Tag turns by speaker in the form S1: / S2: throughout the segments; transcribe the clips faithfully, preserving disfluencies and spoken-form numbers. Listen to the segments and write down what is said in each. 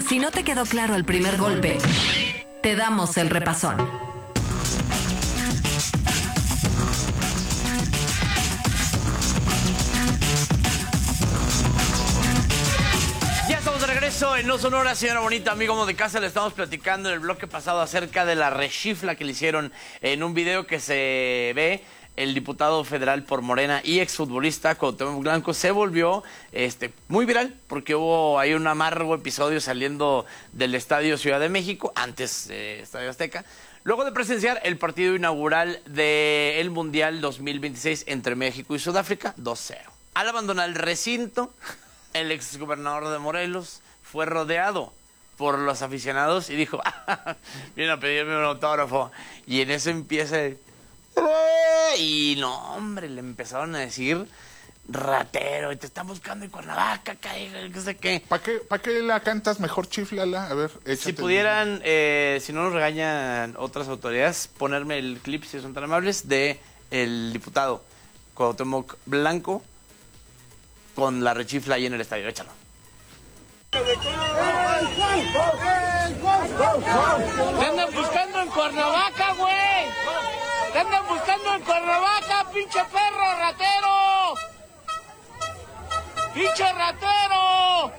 S1: Si no te quedó claro el primer golpe, te damos el repasón.
S2: Ya estamos de regreso en No Sonora, señora bonita, amigo de casa. Le estamos platicando en el bloque pasado acerca de la rechifla que le hicieron en un video que se ve. El diputado federal por Morena y exfutbolista Cuauhtémoc Blanco se volvió este, muy viral porque hubo ahí un amargo episodio saliendo del Estadio Ciudad de México, antes eh, Estadio Azteca, luego de presenciar el partido inaugural del Mundial dos mil veintiséis entre México y Sudáfrica, dos cero. Al abandonar el recinto, el exgobernador de Morelos fue rodeado por los aficionados y dijo, ah, viene a pedirme un autógrafo. Y en eso empieza el... Y no, hombre, le empezaron a decir ratero, y te están buscando en Cuernavaca, qué sé qué.
S3: ¿Para qué, ¿Para qué la cantas? Mejor chiflala. A ver, échate.
S2: Si pudieran, eh, si no nos regañan otras autoridades, ponerme el clip, si son tan amables, de el diputado Cuauhtémoc Blanco con la rechifla ahí en el estadio. Échalo.
S4: ¡Te andan buscando en Cuernavaca, güey! ¡Te andan buscando en Cuernavaca, pinche perro ratero! ¡Pinche ratero!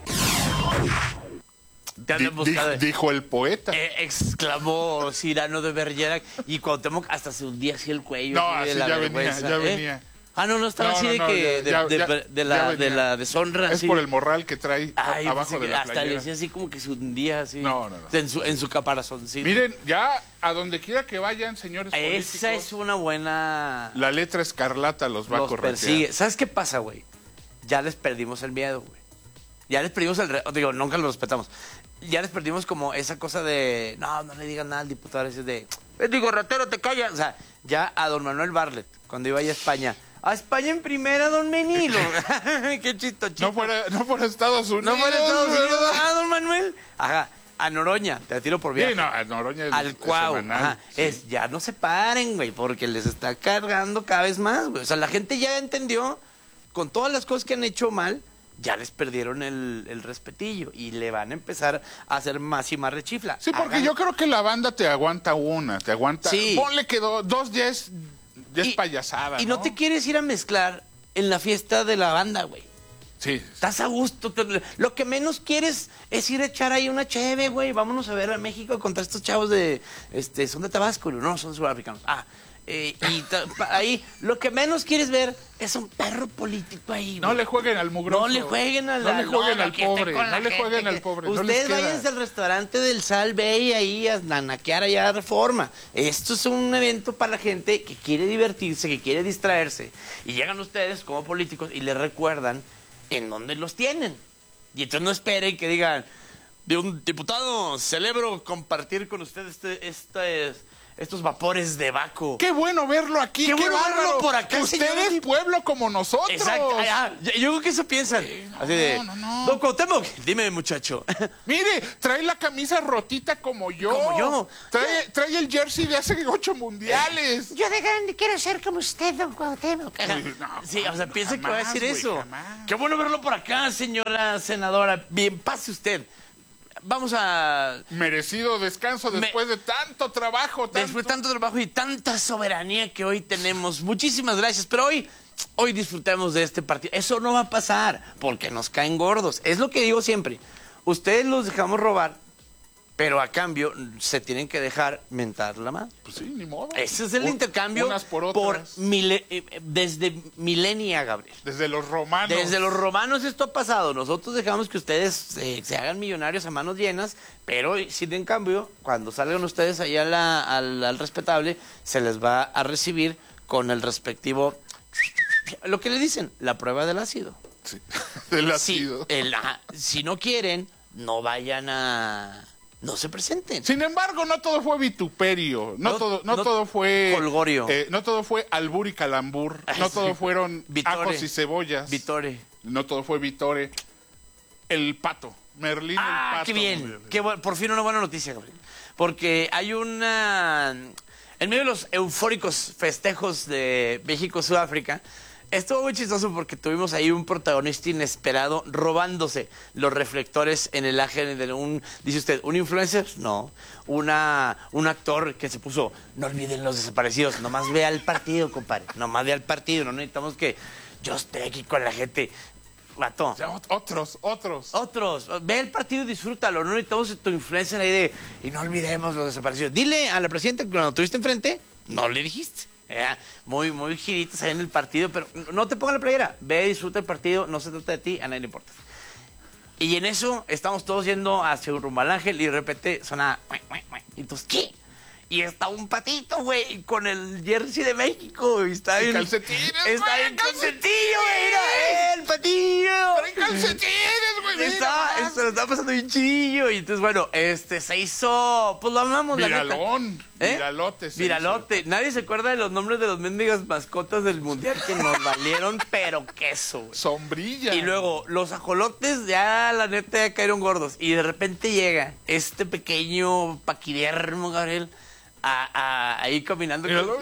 S2: Te andan
S3: Di-
S2: buscando.
S3: di- dijo el poeta.
S2: Eh, exclamó Cyrano de Bergerac y Cuauhtémoc hasta se hundía así el cuello.
S3: No,
S2: así de
S3: así
S2: la
S3: ya venía,
S2: vergüenza,
S3: ya
S2: ¿eh?
S3: venía.
S2: Ah, no, no, estaba
S3: No,
S2: así
S3: no,
S2: de
S3: no,
S2: que
S3: ya-
S2: de,
S3: ya-
S2: de, de la,
S3: ya
S2: de
S3: venía.
S2: la deshonra.
S3: Es
S2: así.
S3: por el morral que trae
S2: Ay,
S3: abajo
S2: pues,
S3: de la
S2: hasta le
S3: playera.
S2: decía así como que se hundía así.
S3: No, no, no.
S2: En su, en su caparazoncito.
S3: Miren, ya a donde quiera que vayan, señores políticos,
S2: Esa es una buena...
S3: la letra escarlata los va a
S2: Los
S3: corretear.
S2: persigue. ¿Sabes qué pasa, güey? Ya les perdimos el miedo, güey. Ya les perdimos el... Re... Digo, nunca lo respetamos. Ya les perdimos como esa cosa de... No, no le digan nada al diputado. Ese de... "Eh, digo, ratero, te callas". O sea, ya a don Manuel Bartlett, cuando iba allá a España... A España en primera, don Menilo. Qué chito, chito.
S3: No fuera, no fuera Estados Unidos.
S2: No fuera Estados Unidos.
S3: ¿verdad?
S2: Ah, don Manuel. Ajá. A Noroña, te la tiro por viaje.
S3: Sí, no, a Noroña es-
S2: Al
S3: es
S2: Cuau.
S3: semanal,
S2: Ajá.
S3: sí.
S2: Es, ya no se paren, güey, porque les está cargando cada vez más, güey. O sea, la gente ya entendió, con todas las cosas que han hecho mal, ya les perdieron el, el respetillo y le van a empezar a hacer más y más rechifla.
S3: Sí, porque
S2: Hagan-
S3: yo creo que la banda te aguanta una, te aguanta...
S2: Sí.
S3: Ponle que do- dos ya es, ya es
S2: Y-
S3: payasada,
S2: Y no
S3: ¿no?
S2: te quieres ir a mezclar en la fiesta de la banda, güey.
S3: Sí.
S2: Estás a gusto. te- lo que menos quieres es ir a echar ahí una cheve, güey. Vámonos a ver a México contra estos chavos de... este Son de Tabasco, no, son sudafricanos. Ah, eh, y ta- pa- ahí lo que menos quieres ver es un perro político ahí,
S3: No
S2: güey.
S3: le jueguen al mugroso.
S2: No le jueguen al
S3: No le jueguen al
S2: que esté
S3: pobre.
S2: con
S3: No
S2: la
S3: le
S2: gente
S3: jueguen
S2: que-
S3: al pobre. No les
S2: Ustedes
S3: queda.
S2: váyanse al restaurante del Sal Bay ahí a nanaquear allá a Reforma. Esto es un evento para la gente que quiere divertirse, que quiere distraerse. Y llegan ustedes como políticos y les recuerdan en dónde los tienen. Y entonces no esperen que digan, de un diputado, celebro compartir con ustedes este, este, estos vapores de Baco.
S3: Qué bueno verlo aquí.
S2: Qué bueno
S3: bárbaro.
S2: verlo por acá,
S3: Usted
S2: señor.
S3: es pueblo como nosotros.
S2: Exacto. Ah, yo, yo creo que eso piensan.
S3: no,
S2: Así de,
S3: no, no.
S2: Don Cuauhtémoc, dime, muchacho.
S3: Mire, trae la camisa rotita como yo.
S2: Como yo.
S3: Trae, trae el jersey de hace ocho mundiales.
S4: Yo de grande quiero ser como usted, don Cuauhtémoc.
S3: No,
S2: Sí, o sea, piensa que va a
S3: jamás,
S2: decir
S3: güey,
S2: eso.
S3: jamás.
S2: Qué bueno verlo por acá, señora senadora. Bien, pase usted. Vamos a...
S3: Merecido descanso
S2: Me-
S3: después de tanto trabajo. Tanto...
S2: Después de tanto trabajo y tanta soberanía que hoy tenemos. Muchísimas gracias. Pero hoy, hoy disfrutemos de este partido. Eso no va a pasar porque nos caen gordos. Es lo que digo siempre. Ustedes los dejamos robar, pero a cambio se tienen que dejar mentar la mano.
S3: Pues sí, ni modo.
S2: Ese es el
S3: Un-
S2: intercambio
S3: Unas por otras.
S2: mile- eh, desde milenia, Gabriel.
S3: Desde los romanos.
S2: Desde los romanos esto ha pasado. Nosotros dejamos que ustedes eh, se hagan millonarios a manos llenas, pero si en cambio, cuando salgan ustedes allá a la- al, al respetable, se les va a recibir con el respectivo, lo que le dicen, la prueba del ácido.
S3: Sí, del
S2: Si,
S3: ácido.
S2: el- ajá, si no quieren, no vayan a... No se presenten.
S3: Sin embargo, no todo fue vituperio, no,
S2: No-
S3: todo, no,
S2: no-
S3: todo fue
S2: Holgorio.
S3: eh, no todo fue albur y calambur, no todo fueron
S2: Vitore.
S3: ajos y cebollas,
S2: Vitore.
S3: no todo fue Vitore, el pato, Merlín
S2: Ah,
S3: el pato.
S2: qué bien.
S3: hombre.
S2: Qué bu- por fin una buena noticia, Gabriel. Porque hay una... En medio de los eufóricos festejos de México-Sudáfrica, Estuvo muy chistoso porque tuvimos ahí un protagonista inesperado robándose los reflectores en el ángel de un, dice usted, ¿un influencer? No. Una, un actor que se puso, no olviden los desaparecidos, nomás vea el partido, compadre, nomás vea el partido, no necesitamos que yo esté aquí con la gente. Vato.
S3: O sea, ot- otros, otros.
S2: Otros, ve el partido y disfrútalo, no necesitamos tu influencer ahí de, y no olvidemos los desaparecidos. Dile a la presidenta que cuando tuviste enfrente, no le dijiste. Ya, muy, muy giritos ahí en el partido, pero no te pongas la playera. Ve, disfruta el partido, no se trata de ti, a nadie le importa. Y en eso estamos todos yendo hacia un rumbo al ángel y de repente suena... Y entonces, ¿qué? Y está un patito, güey, con el jersey de México. Y está bien...
S3: calcetines,
S2: Está
S3: güey,
S2: bien calcetillo, güey, mira, el patillo.
S3: Trae calcetines, güey. mira
S2: Está,
S3: nomás.
S2: se lo está pasando bien chillo. Y entonces, bueno, este se hizo... Pues lo amamos, la neta.
S3: Viralón.
S2: ¿Eh?
S3: Viralote. se
S2: Viralote. Nadie se acuerda de los nombres de los mendigas mascotas del mundial que nos valieron, pero queso, güey.
S3: hizo. Sombrilla.
S2: Y luego, los ajolotes ya, la neta, ya cayeron gordos. Y de repente llega este pequeño paquidermo, Gabriel, a, a- ahí caminando.
S3: Y lo
S2: con,
S3: vi,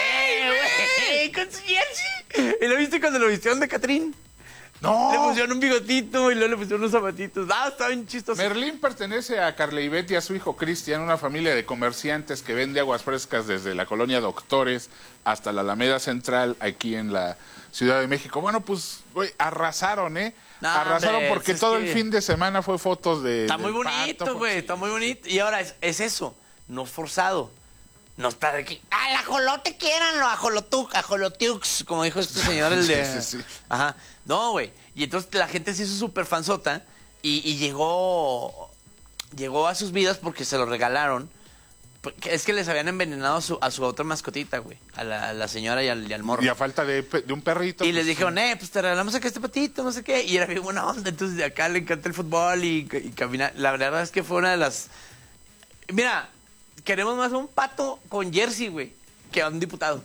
S2: güey, con su jersey. ¿Y lo viste cuando lo vistieron de Catrín?
S3: No.
S2: Le pusieron un bigotito y luego le pusieron unos zapatitos. Ah, está bien chistoso.
S3: Merlín pertenece a Carleibet y a su hijo Cristian, una familia de comerciantes que vende aguas frescas desde la colonia Doctores hasta la Alameda Central, aquí en la Ciudad de México. Bueno, pues, güey, arrasaron, ¿eh?
S2: No,
S3: arrasaron
S2: hombre,
S3: porque
S2: es
S3: todo
S2: que-
S3: el fin de semana fue fotos de...
S2: Está muy
S3: del
S2: bonito,
S3: parto,
S2: güey, está muy bonito. Y ahora es, es eso, no es forzado. No está de aquí. ¡Al ajolote quieran! Ajolotuk, ajolotux, como dijo este señor, el de...
S3: Sí, sí, sí.
S2: Ajá. No, güey. Y entonces la gente se hizo súper fansota y, y llegó... Llegó a sus vidas porque se lo regalaron. Porque es que les habían envenenado a su, a su otra mascotita, güey. A la, a la señora y al, y al morro.
S3: Y a falta de, pe- de un perrito.
S2: Y
S3: pues,
S2: les dijeron, eh, pues te regalamos acá este patito, no sé qué. Y era bien buena onda. Entonces de acá le encanta el fútbol y, y caminar. La verdad es que fue una de las... Mira, queremos más a un pato con jersey, güey, que a un diputado.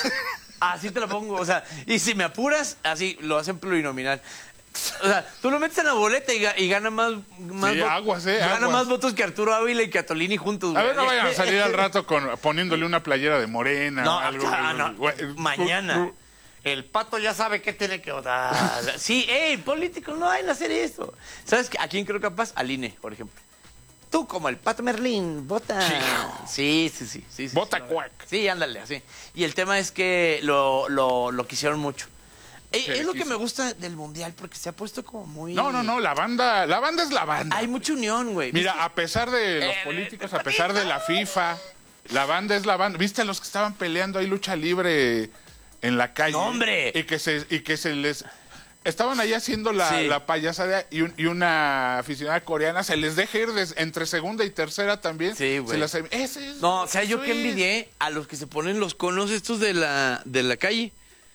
S2: Así te lo pongo. O sea, y si me apuras, así lo hacen plurinominal. O sea, tú lo metes en la boleta y, ga- y gana más, más
S3: Sí,
S2: vo-
S3: aguas, eh,
S2: gana
S3: aguas.
S2: más votos que Arturo Ávila y que Atolini juntos,
S3: A
S2: güey.
S3: ver, no vayan a salir al rato con, poniéndole una playera de morena
S2: No,
S3: o algo.
S2: ah, no,
S3: güey.
S2: mañana. El pato ya sabe qué tiene que votar. Sí, hey, políticos, no vayan a hacer eso. ¿Sabes qué? ¿A quién creo capaz? Al I N E, por ejemplo. Tú, como el pato Merlín, vota. Sí, sí, sí. sí, sí
S3: Vota
S2: sí,
S3: cuac.
S2: Sí, ándale, así. Y el tema es que lo, lo, lo quisieron mucho. Eh,
S3: Se
S2: es
S3: le
S2: lo que
S3: quiso.
S2: me gusta del mundial, porque se ha puesto como muy...
S3: No, no, no, la banda, la banda es la banda.
S2: Hay mucha unión, güey.
S3: Mira, a pesar de los
S2: Eh,
S3: políticos, a pesar de la FIFA, la banda es la banda. ¿Viste a los que estaban peleando ahí lucha libre en la calle?
S2: ¡No, hombre!
S3: Y que se, y que se les... Estaban ahí haciendo la,
S2: Sí.
S3: la payasada y, un- y una aficionada coreana se les deja ir des- entre segunda y tercera también.
S2: Sí, güey.
S3: Se las- ese es-
S2: No, o sea, yo
S3: eso
S2: que
S3: es.
S2: envidié a los que se ponen los conos estos de la, de la calle.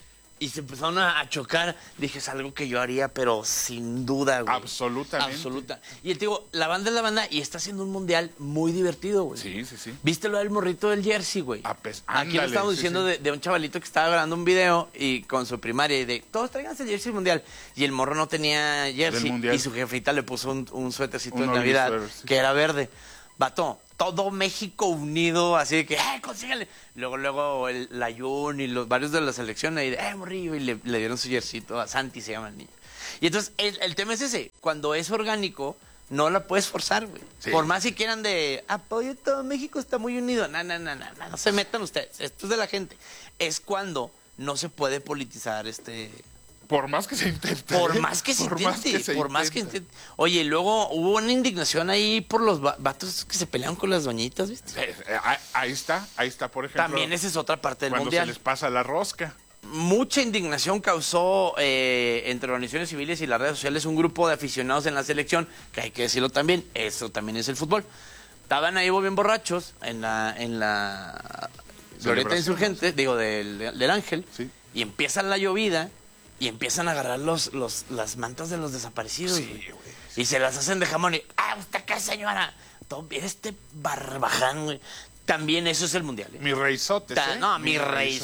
S2: Y se empezaron a, a chocar. Dije, es algo que yo haría, pero sin duda, güey.
S3: Absolutamente.
S2: Absoluta. Y te digo, la banda es la banda y está haciendo un mundial muy divertido, güey.
S3: Sí, sí, sí.
S2: ¿Viste lo del morrito del jersey, güey?
S3: Ah, pues,
S2: Aquí lo
S3: ándale,
S2: estamos
S3: sí,
S2: diciendo
S3: sí.
S2: De, de un chavalito que estaba grabando un video y con su primaria y de, todos tráiganse el jersey mundial. Y el morro no tenía jersey
S3: mundial.
S2: y su jefita le puso un, un suétercito
S3: Un
S2: de
S3: Oli
S2: Navidad
S3: suéter, sí.
S2: que era verde. Vato, todo México unido, así de que, ¡eh, consígale! Luego, luego, el Layún y los varios de la selección ahí de, ¡eh, morrillo! Y le, le dieron su jerseyito a Santi, se llama el niño. Y entonces, el, el tema es ese. Cuando es orgánico, no la puedes forzar, güey.
S3: Sí.
S2: Por más si quieran de, apoyo todo México está muy unido. No, no, no, no, no, no se metan ustedes. Esto es de la gente. Es cuando no se puede politizar este...
S3: Por más que se intente.
S2: Por más que se
S3: Por
S2: intente,
S3: más que se
S2: por más que
S3: intente.
S2: intente. Oye, y luego hubo una indignación ahí por los va- vatos que se pelearon con las doñitas, ¿viste?
S3: Eh, eh, ahí- Ahí está, ahí está, por ejemplo.
S2: También esa es otra parte del
S3: cuando
S2: mundial.
S3: se les pasa la rosca.
S2: Mucha indignación causó eh, entre organizaciones civiles y las redes sociales un grupo de aficionados en la selección, que hay que decirlo también, eso también es el fútbol. Estaban ahí bien borrachos en la, en la glorieta
S3: Celebración,
S2: insurgente, digo, del, del Ángel,
S3: Sí.
S2: y empieza la llovida y empiezan a agarrar los, los, las mantas de los desaparecidos.
S3: Sí,
S2: güey.
S3: güey.
S2: Y se las hacen de jamón y, ah, ¿usted qué, señora? Todo, este barbaján, güey. También eso es el mundial. ¿eh?
S3: Mi reizote.
S2: Ta- no, mi rey.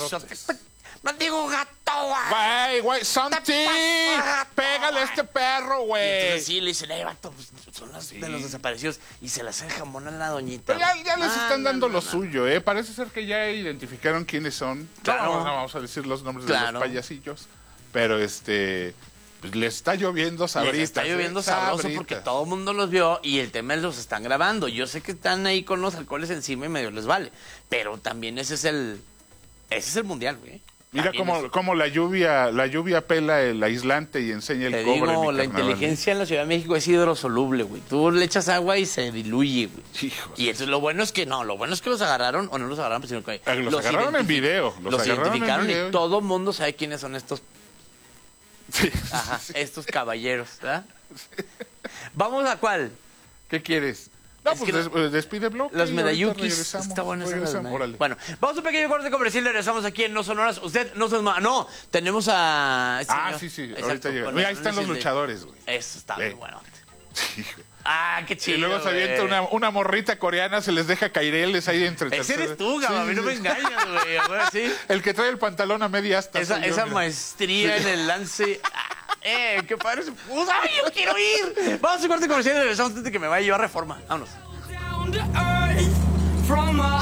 S2: No digo gato, güey.
S3: Güey, güey, Santi,
S2: ¿Qué te pasa,
S3: pégale a este perro,
S2: Y
S3: güey.
S2: entonces sí, le dicen, eh, vato, pues, son las de los desaparecidos. Y se las hacen jamón a la doñita.
S3: Pero ya,
S2: güey.
S3: ya les
S2: Ah,
S3: están
S2: no,
S3: dando
S2: no,
S3: lo
S2: no.
S3: suyo, ¿eh? Parece ser que ya identificaron quiénes son.
S2: Claro.
S3: No, vamos, no vamos a decir los nombres de
S2: Claro.
S3: los payasillos. pero este... Pues les está lloviendo sabritas.
S2: Les está lloviendo
S3: ¿eh?
S2: sabroso
S3: Sabritas.
S2: porque todo el mundo los vio y el tema es los están grabando. Yo sé que están ahí con los alcoholes encima y medio les vale. Pero también ese es el... Ese es el mundial, güey.
S3: Mira
S2: También
S3: cómo,
S2: es-
S3: cómo la lluvia la lluvia pela el aislante y enseña el
S2: Te
S3: cobre.
S2: digo,
S3: mi
S2: la
S3: carnal.
S2: inteligencia en la Ciudad de México es hidrosoluble, güey. Tú le echas agua y se diluye, güey.
S3: Hijos.
S2: Y eso, lo bueno es que no, lo bueno es que los agarraron, o no los agarraron, sino que
S3: Ah, los agarraron en
S2: identifi-
S3: video, los
S2: Los,
S3: agarraron en
S2: identificaron
S3: video.
S2: y todo el mundo sabe quiénes son estos,
S3: Sí.
S2: ajá, estos caballeros, ¿verdad? ¿Vamos a cuál?
S3: ¿Qué quieres? No,
S2: Es
S3: pues
S2: que
S3: des-
S2: no-
S3: despide bloque.
S2: Los
S3: y ahorita
S2: medalluquis.
S3: regresamos,
S2: Está bueno ese de los
S3: regresamos,
S2: medalluquis.
S3: órale.
S2: Bueno, vamos a un pequeño corte comercial y regresamos aquí en No Sonoras. Usted no se ma- No, tenemos a. este
S3: Ah,
S2: señor.
S3: sí, sí,
S2: Exacto,
S3: ahorita llega.
S2: con
S3: Mira, ahí
S2: los
S3: están los
S2: anuncios de-
S3: luchadores, güey.
S2: Eso está
S3: Ve.
S2: muy bueno.
S3: Hijo.
S2: Ah, qué chido.
S3: Y luego se avienta
S2: güey.
S3: una, una morrita coreana, se les deja caireles ahí entre
S2: Ese eres
S3: terceros.
S2: tú, Gaba, a mí
S3: Sí,
S2: no me
S3: sí.
S2: engañas, güey. güey, sí.
S3: El que trae el pantalón a media asta.
S2: Esa,
S3: soy yo,
S2: esa
S3: mira.
S2: maestría en el lance. Ah, eh, qué padre se puso. ¡Ay, yo quiero ir! Vamos a un corte comercial y regresamos antes de que me vaya yo a Reforma. Vámonos.
S5: Down to earth from a